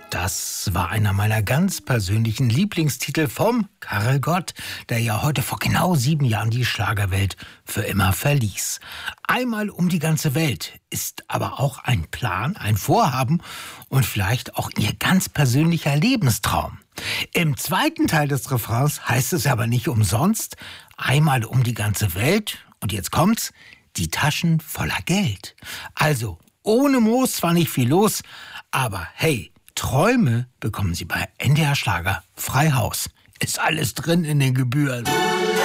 Das war einer meiner ganz persönlichen Lieblingstitel vom Karel Gott, der ja heute vor genau 7 Jahren die Schlagerwelt für immer verließ. Einmal um die ganze Welt ist aber auch ein Plan, ein Vorhaben und vielleicht auch ihr ganz persönlicher Lebenstraum. Im zweiten Teil des Refrains heißt es aber nicht umsonst, einmal um die ganze Welt, und jetzt kommt's, die Taschen voller Geld. Also ohne Moos zwar nicht viel los, aber hey, Träume bekommen Sie bei NDR Schlager frei Haus. Ist alles drin in den Gebühren.